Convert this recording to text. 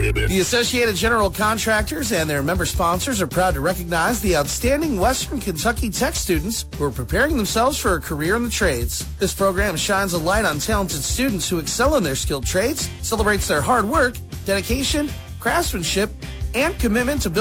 The Associated General Contractors and their member sponsors are proud to recognize the outstanding Western Kentucky Tech students who are preparing themselves for a career in the trades. This program shines a light on talented students who excel in their skilled trades, celebrates their hard work, dedication, craftsmanship, and commitment to building